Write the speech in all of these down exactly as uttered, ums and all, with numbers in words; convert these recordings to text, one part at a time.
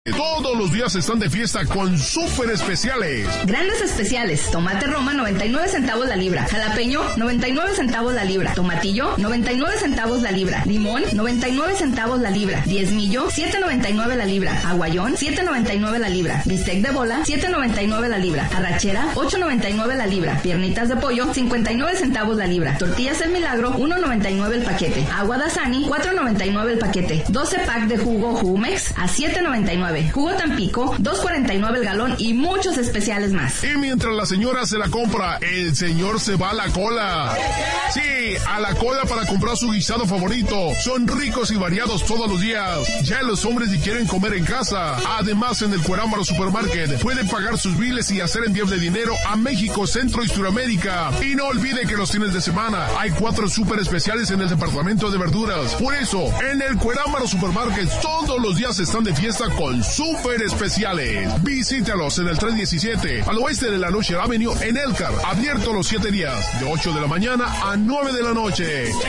Todos los días están de fiesta con súper especiales. Grandes especiales: tomate Roma noventa y nueve centavos la libra, jalapeño noventa y nueve centavos la libra, tomatillo noventa y nueve centavos la libra, limón noventa y nueve centavos la libra, diezmillo siete noventa y nueve la libra, aguayón siete noventa y nueve la libra, bistec de bola siete noventa y nueve la libra, arrachera ocho noventa y nueve la libra, piernitas de pollo cincuenta y nueve centavos la libra, tortillas El Milagro uno noventa y nueve el paquete, agua Dasani cuatro noventa y nueve el paquete, doce pack de jugo Jumex a siete noventa y nueve, jugo Tampico dos cuarenta y nueve el galón y muchos especiales más. Y mientras la señora se la compra, el señor se va a la cola. Sí, a la cola para comprar su guisado favorito. Son ricos y variados todos los días. Ya los hombres si quieren comer en casa. Además, en el Cuerámaro Supermarket pueden pagar sus biles y hacer envíos de dinero a México, Centro y Suramérica. Y no olvide que los fines de semana hay cuatro súper especiales en el departamento de verduras. Por eso, en el Cuerámaro Supermarket todos los días están de fiesta con súper especiales. Visítalos en el trescientos diecisiete al oeste de la Noche Avenue en Elkhart. Abierto los siete días, de ocho de la mañana a nueve de la noche. El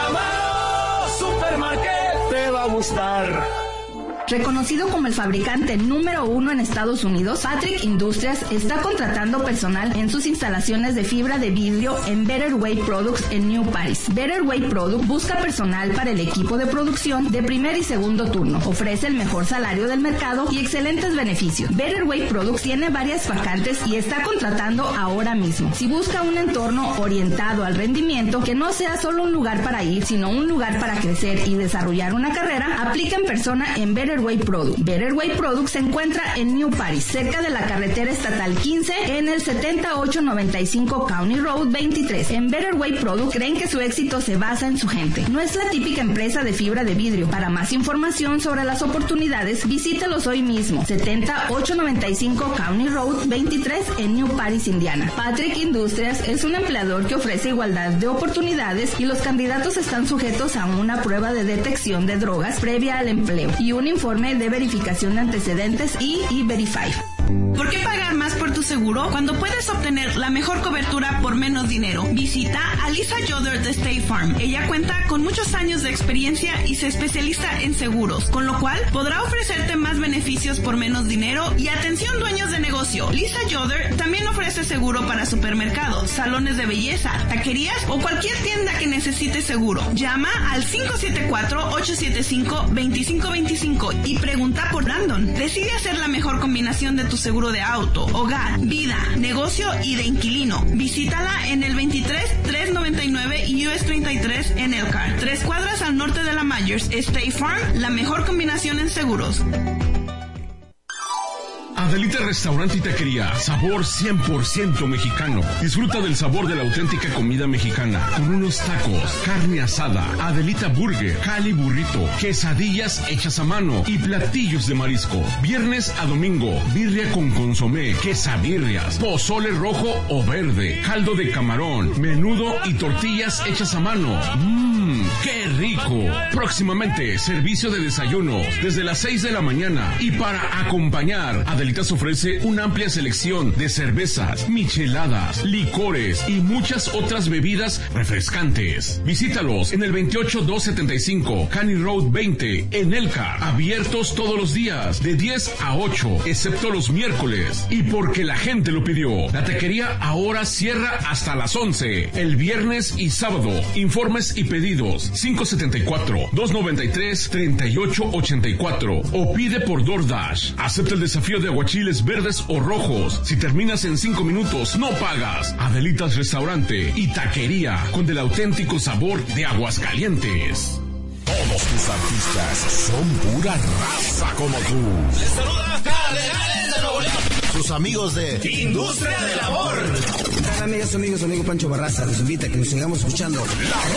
Cuerámaro Supermarket te va a gustar. Reconocido como el fabricante número uno en Estados Unidos, Patrick Industries está contratando personal en sus instalaciones de fibra de vidrio en Better Way Products en New Paris. Better Way Products busca personal para el equipo de producción de primer y segundo turno. Ofrece el mejor salario del mercado y excelentes beneficios. Better Way Products tiene varias vacantes y está contratando ahora mismo. Si busca un entorno orientado al rendimiento, que no sea solo un lugar para ir, sino un lugar para crecer y desarrollar una carrera, aplica en persona en Better Way Products. Better Way Products se encuentra en New Paris, cerca de la carretera estatal quince, en el setenta y ocho noventa y cinco County Road veintitrés. En Better Way Products creen que su éxito se basa en su gente. No es la típica empresa de fibra de vidrio. Para más información sobre las oportunidades, visítalos hoy mismo. setenta y ocho noventa y cinco County Road veintitrés en New Paris, Indiana. Patrick Industries es un empleador que ofrece igualdad de oportunidades y los candidatos están sujetos a una prueba de detección de drogas previa al empleo y un informe de verificación de antecedentes y E-Verify. ¿Por qué pagar más por tu seguro cuando puedes obtener la mejor cobertura por menos dinero? Visita a Lisa Yoder de State Farm. Ella cuenta con muchos años de experiencia y se especializa en seguros, con lo cual podrá ofrecerte más beneficios por menos dinero y atención dueños de negocio. Lisa Yoder también ofrece seguro para supermercados, salones de belleza, taquerías o cualquier tienda que necesite seguro. Llama al cinco siete cuatro, ocho siete cinco, dos cinco dos cinco y pregunta por Brandon. Decide hacer la mejor combinación de tu seguro de auto, hogar, vida, negocio y de inquilino. Visítala en el veintitrés trescientos noventa y nueve U S treinta y tres en Elkhart, tres cuadras al norte de la Myers. State Farm, la mejor combinación en seguros. Adelita Restaurante y Taquería, sabor cien por ciento mexicano. Disfruta del sabor de la auténtica comida mexicana, con unos tacos, carne asada, Adelita Burger, Cali Burrito, quesadillas hechas a mano y platillos de marisco. Viernes a domingo, birria con consomé, quesabirrias, pozole rojo o verde, caldo de camarón, menudo y tortillas hechas a mano. ¡Mmm! ¡Qué rico! Próximamente, servicio de desayunos desde las seis de la mañana. Y para acompañar, Adelita ofrece una amplia selección de cervezas, micheladas, licores y muchas otras bebidas refrescantes. Visítalos en el veintiocho doscientos setenta y cinco County Road veinte en Elkhart. Abiertos todos los días de diez a ocho, excepto los miércoles. Y porque la gente lo pidió, la taquería ahora cierra hasta las once, el viernes y sábado. Informes y pedidos cinco siete cuatro, dos nueve tres, tres ocho ocho cuatro o pide por DoorDash. Acepta el desafío de aguachiles verdes o rojos. Si terminas en cinco minutos, no pagas. Adelitas Restaurante y Taquería, con el auténtico sabor de Aguascalientes. Todos tus artistas son pura raza como tú. Les saluda Cardenales de Nuevo León. Sus amigos de Industria del Amor. Hola amigas, amigos, amigo Pancho Barraza les invita a que nos sigamos escuchando. La